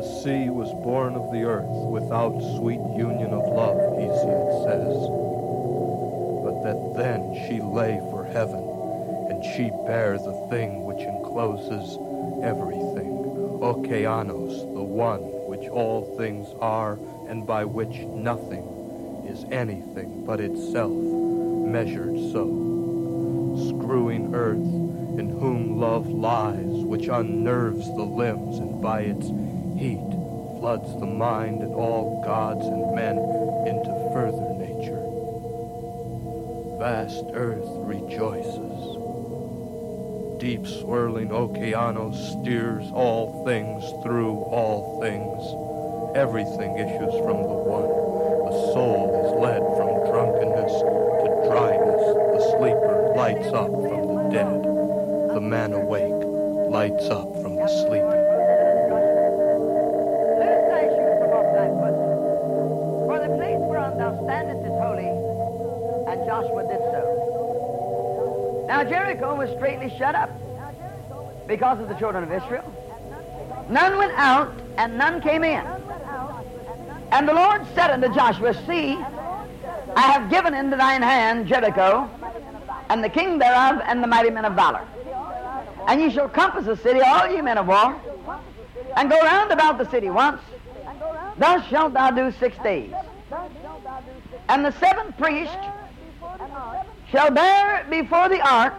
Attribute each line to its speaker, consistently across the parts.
Speaker 1: the sea was born of the earth without sweet union of love, Hesiod says. But that then she lay for heaven, and she bare the thing which encloses everything, Okeanos, the one which all things are, and by which nothing is anything but itself, measured so. Screwing earth, in whom love lies, which unnerves the limbs, and by its heat floods the mind and all gods and men into further nature. Vast earth rejoices. Deep swirling Okeanos steers all things through all things. Everything issues from the one. The soul is led from drunkenness to dryness. The sleeper lights up from the dead. The man awake lights up from the sleeping.
Speaker 2: For the place whereon thou standest is holy, and Joshua did so. Now Jericho was straitly shut up because of the children of Israel. None went out, and none came in. And the Lord said unto Joshua, See, I have given into thine hand Jericho, and the king thereof, and the mighty men of valor. And ye shall compass the city, all ye men of war, and go round about the city once. Thus shalt thou do 6 days. And the seventh priest shall bear before the ark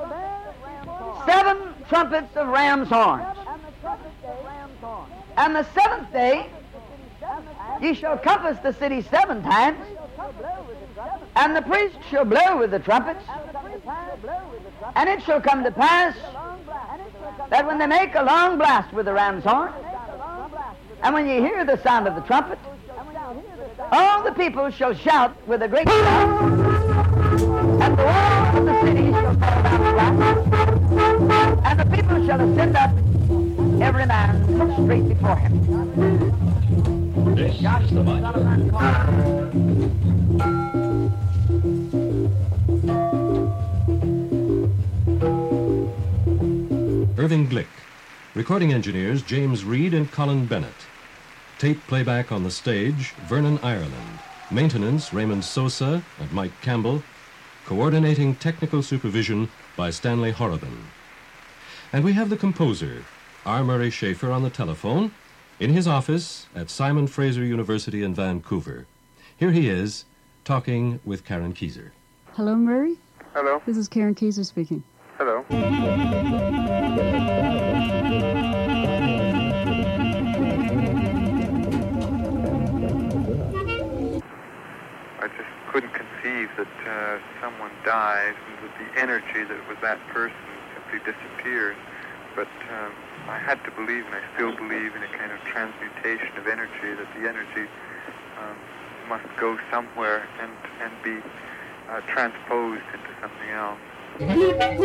Speaker 2: 7 trumpets of ram's horns. And the 7th day ye shall compass the city 7 times, and the priest shall blow with the trumpets. And it shall come to pass that when they make a long blast with the ram's horn, and when you hear the sound of the trumpet, all the people shall shout with a great shout, and the wall of the city shall fall down flat, and the people shall ascend up, every man straight before him.
Speaker 3: This is the Bible. Irving Glick. Recording engineers James Reed and Colin Bennett. Tape playback on the stage, Vernon Ireland. Maintenance, Raymond Sosa and Mike Campbell. Coordinating technical supervision by Stanley Horriban. And we have the composer, R. Murray Schafer, on the telephone in his office at Simon Fraser University in Vancouver. Here he is, talking with Karen Kieser.
Speaker 4: Hello, Murray.
Speaker 5: Hello.
Speaker 4: This is Karen Kieser speaking.
Speaker 5: Hello. I just couldn't conceive that someone dies and that the energy that was that person simply disappears. But I had to believe, and I still believe, in a kind of transmutation of energy, that the energy must go somewhere and be transposed into something else.